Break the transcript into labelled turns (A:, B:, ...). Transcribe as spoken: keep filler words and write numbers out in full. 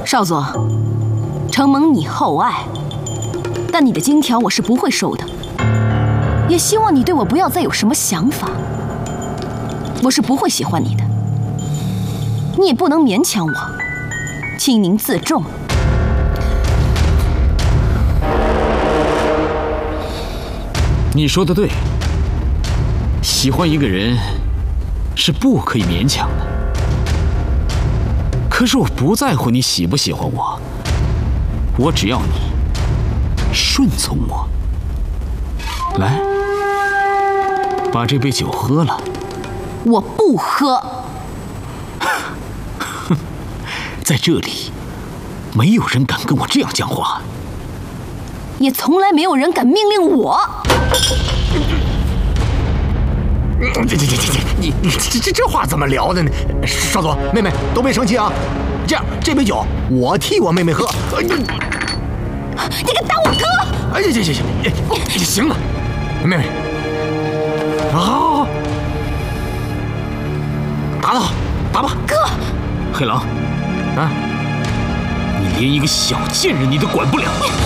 A: 少佐，承蒙你厚爱，但你的金条我是不会收的。也希望你对我不要再有什么想法。我是不会喜欢你的，你也不能勉强我，请您自重。
B: 你说的对，喜欢一个人是不可以勉强的。可是我不在乎你喜不喜欢我，我只要你顺从我。来，把这杯酒喝了。
A: 我不喝。
B: 在这里，没有人敢跟我这样讲话，
A: 也从来没有人敢命令我。
C: 这这这这这，你你这这这话怎么聊的呢？少佐，妹妹都别生气啊。这样，这杯酒我替我妹妹喝。
A: 你敢打我哥？
C: 哎呀，行行行，行了，妹妹，好，打得好，打吧，
A: 哥。
B: 黑狼，
C: 啊，
B: 你连一个小贱人你都管不了。